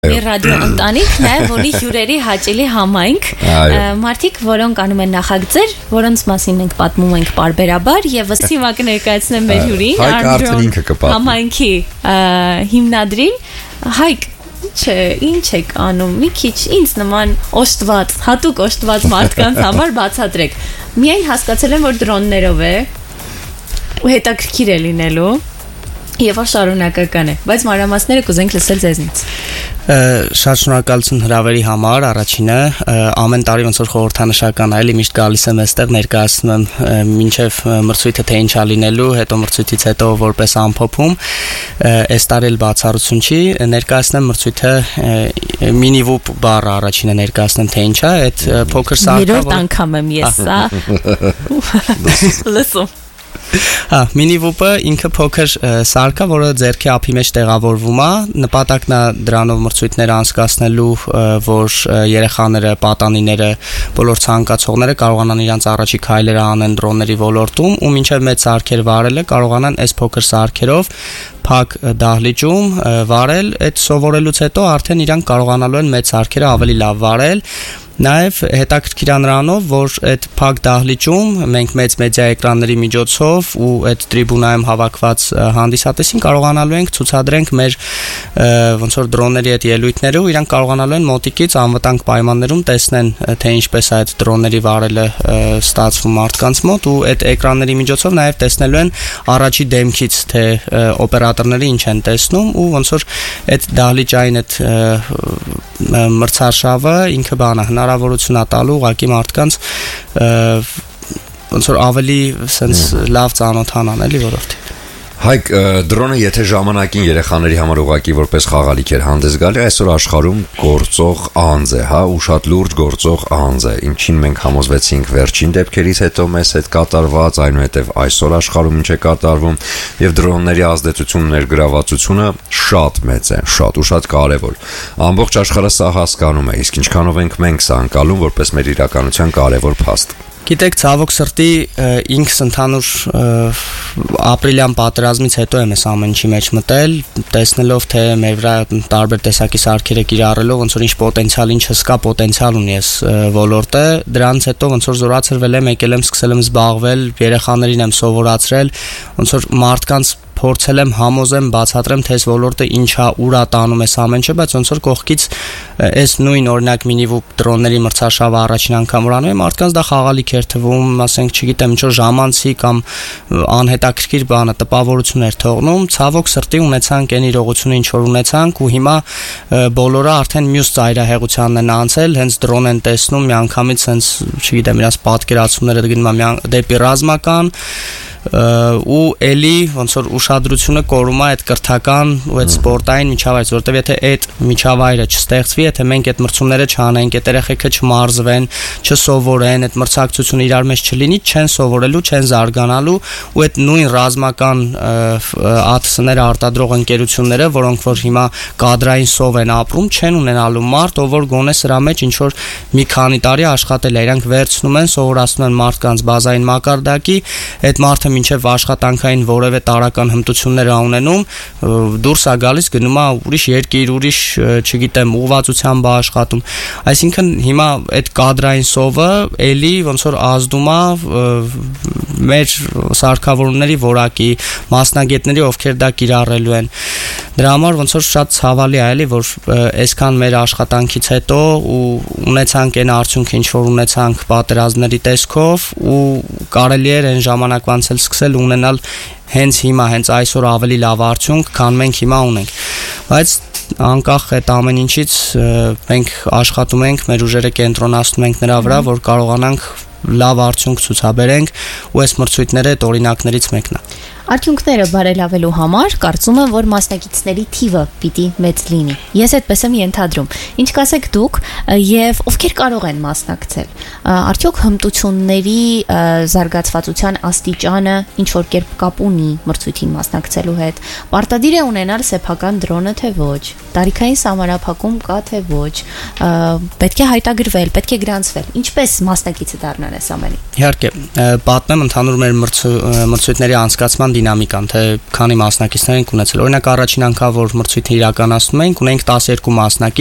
Մեր ռադիո ընտանիքն է, որի հյուրերի հաճելի համայնք, մարդիկ, որոնք անում են նախագծեր, որոնց մասին մենք պատմում ենք պարբերաբար եւ ըստ հիմա կներկայացնեմ մեր հյուրին, համայնքի հիմնադրին, Հայկ, ինչ եք անում, մի քիչ ինձ նման օժտված, հատուկ օժտված մարդկանց համար բացատրեք։ Միայն հասկացել եմ, որ դրոններով է ու հետաքրքիր է լինելու եւ շարունակական է, բայց մանրամասները կուզենք լսել ձեզնից։ Շատ շնորհակալություն հրավերի համար, առաջինը ամեն տարի ոնց որ խորհրդանշական է, էլի միշտ գալիս եմ այստեղ ներկայացնում եմ մինչև մրցույթը թե ինչա լինելու, հետո մրցույթից հետո որպես ամփոփում, այս տարի էլ բացառություն չի, ներկայացնեմ մրցույթը մինիվուպ բառը առաջինը ներկայացնեմ թե ինչա, այդ փոքր սարքը երրորդ անգամ եմ ես, լսում Մինիվուպը ինքը փոքր սարք է, որը ձեռքի ափի մեջ տեղավորվում է, նպատակն է դրանով մրցույթներ անցկացնելու, որ երեխաները, պատանիները, բոլոր ցանկացողները կարողանան իրենց առաջի քայլերը անեն դրոնների ոլորտում ու մինչև մեծ սարքեր վարելը կարողանան այս փոքր սարքերով փակ դահլիճում վարել, այդ սովորելուց հետո արդեն իրանք կարողանալու են մեծ սարքերը ավելի լավ վարել Նաև հետաքրքիր է նրանով, որ այդ փակ դահլիճում մենք մեծ մեդիա էկրանների միջոցով ու այդ տրիբունայում հավաքված հանդիսատեսին կարողանալու ենք ցուցադրենք մեր ոնց որ դրոնների այդ ելույթները ու իրանք կարողանալու են մոտիկից անվտանգ պայմաններում տեսնեն թե ինչպես է այդ դրոնների վարելը ստացվում մարդկանց մոտ ու այդ էկրանների միջոցով նաև տեսնելու են առաջի դեմքից թե օպերատորները ինչ են տեսնում ու ոնց որ այդ դահլիճային այդ մրցարշավը ինքը բան է հնարավորություն է տալու ուղղակի մարդկանց ոնց որ ավելի sense լավ ծանոթանան էլի որովհետեւ Հայկ դրոնը եթե ժամանակին երեխաների համար ուղղակի որպես խաղալիք էր հանդես գալի այսօր աշխարհում գործող անձ է, հա, ու շատ լուրջ գործող անձ է, ինչին մենք համոզվեցինք վերջին դեպքերից հետո մեզ հետ կատարված, այնուհետև այսօր աշխարհում ինչ է կատարվում եւ դրոնների ազդեցությունն ներգրավվածությունը շատ մեծ է, շատ ու շատ կարեւոր։ Ամբողջ աշխարհը սա հասկանում է, իսկ ինչքանով ենք մենք սա անցալում որպես մեր իրականության կարեւոր փաստ։ Գիտեք, ցավոք սրտի ինքս ընդհանուր ապրիլյան պատերազմից հետո եմ այս ամեն ինչի մեջ մտել, տեսնելով թե մեր վրա տարբեր տեսակի սարքերը կիրառելով ոնց որ ինչ պոտենցիալ, ինչ հսկա պոտենցիալ ունի այս ոլորտը, դրանից հետո ոնց որ զորացրվել եմ, եկել եմ սկսել եմ զբաղվել, երեխաներին եմ սովորացրել, ոնց որ մարդկանց փորձել եմ համոզեմ, բացատրեմ թե այս ոլորտը ինչա, ուր է տանում այս ամեն ինչը, բայց ոնց որ կողքից այս նույն օրինակ մինիվուպ դրոնների մրցաշավը առաջին անգամ որ անում եմ, մարդկանց դա խաղալիք էր թվում, ասենք, չգիտեմ, ինչ որ ժամանցի կամ անհետաքրքիր բանը, տպավորություն էր թողնում, ցավոք սրտի ունեցանք այն իրողությունը, ինչ որ ունեցանք ու հիմա բոլորը արդեն մյուս ծայրահեղությանն են անցել, հենց դրոն են տեսնում, միանգամից հենց, չգիտեմ, իրաց պատկերացումները գնում է դեպի ռազմական ու էլի ոնց որ ուշադրությունը կորում է այդ կրթական ու այդ սպորտային միջավայրից, որովհետև եթե այդ միջավայրը չստեղծվի, եթե մենք այդ մրցումները չանենք, այդ երեխեքը չմարզվեն, չսովորեն, այդ մրցակցությունը իրար մեջ չլինի, չեն սովորելու, չեն զարգանալու ու այդ նույն ռազմական ԱԹՍ-ները արտադրող ընկերությունները, որոնք որ հիմա կադրային սով են ապրում, չեն ունենալու մարդ, ով որ գոնե սրա մեջ ինչ որ մի քանի տարի աշխատել է, իրանք վերցնում են, սովորացնում են մարդկանց բազային մակարդակի, այդ մարդը մինչև աշխատանքային որևէ տարական հմտություններ ունենում, դուրս է գալիս գնում է ուրիշ երկիր, ուրիշ, չգիտեմ, ուղղվածությամբ է աշխատում։ Այսինքն հիմա այդ կադրային սովը էլի ոնց որ ազդում է մեր սարքավորումների որակի, մասնագետների, ովքեր դա կիրառելու են։ Դրա համար ոնց որ շատ ցավալի է էլի, որ այսքան մեր աշխատանքից հետո ու ունեցանք այն արդյունքը, ինչ որ ունեցանք պատերազմների տեսքով ու կարելի էր այն ժամանակվանից էլ սկսել ունենալ հենց հիմա, հենց այսօր ավելի լավ արդյունք, քան մենք հիմա ունենք։ Բայց անկախ այդ ամեն ինչից մենք աշխատում ենք, մեր ուժերը կենտրոնացնում ենք նրա վրա, որ կարողանանք լավ արդյունք ցուցաբերենք ու այս մրցույթները այդ օրինակներից մեկն է։ Արդյունքները բարելավելու համար կարծում եմ, որ մասնակիցների թիվը պիտի մեծ լինի։ Ես այդպես եմ ենթադրում։ Ինչ կասեք դուք եւ ովքեր կարող են մասնակցել։ Արդյոք հմտությունների զարգացվածության աստիճանը ինչ որ կերպ կապ ունի մրցույթին մասնակցելու հետ։ Պարտադիր է ունենալ սեփական դրոնը թե ոչ։ Տարիքային սահմանափակում կա թե ոչ։ Պետք է հայտագրվել, պետք է գրանցվել։ Ինչպես մասնակիցը դառնան այս ամենին։ Իհարկե, պատմեմ ընդհանուր մեր մրցույթների անցկացման դինամիկան, թե քանի մասնակիցներ ենք ունեցել։ Օրինակ առաջին անգամ որ մրցույթը իրականացնում ենք, ունենք 12 մասնակից,